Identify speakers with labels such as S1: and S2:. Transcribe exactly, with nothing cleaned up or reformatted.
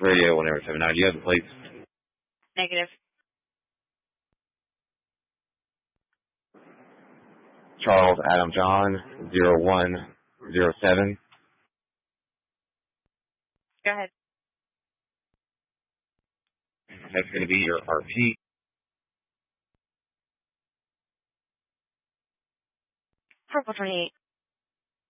S1: Radio one seven nine. Do you have the plates?
S2: Negative.
S1: Charles Adam John zero one zero seven.
S2: Go ahead.
S1: That's going to be your R P.
S2: Purple twenty-eight.